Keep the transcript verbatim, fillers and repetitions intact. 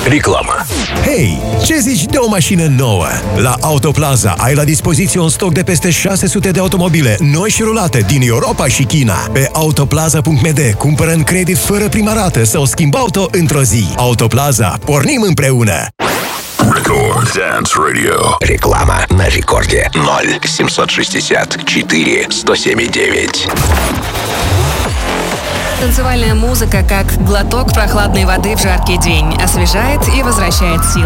Реклама. Hei, ce zici de o mașină nouă? La Autoplaza ai la dispoziție un stoc de peste șase sute de automobile noi și rulate din Europa și China. Pe autoplaza punct m d cumpără în credit fără prima rată sau schimb auto într-o zi. Autoplaza. Pornim împreună! Record Dance Radio. Реклама на рекорде ноль семьсот шестьдесят четыре сто семь девять. Танцевальная музыка, как глоток прохладной воды в жаркий день, освежает и возвращает силы.